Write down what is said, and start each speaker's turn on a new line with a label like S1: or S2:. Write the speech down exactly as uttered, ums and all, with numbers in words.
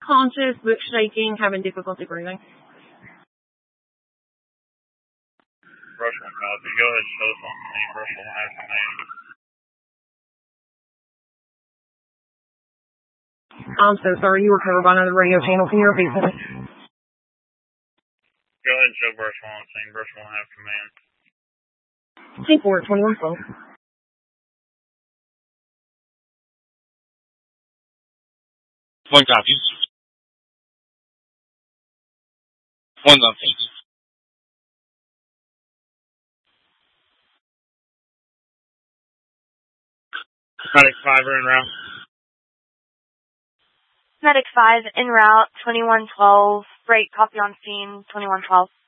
S1: conscious but shaking, having difficulty breathing.
S2: Brush one copy. Go ahead and show us on the scene. Brush one have command.
S1: I'm so sorry, you were covered by another radio channel. Can you repeat that?
S2: Go ahead and show Brush one on the scene. Brush one have command.
S1: C four, twenty-one twelve.
S3: One copy. One's on scene. Medic five are en route.
S4: Medic five en route, twenty-one twelve. Break, copy on scene, twenty-one twelve.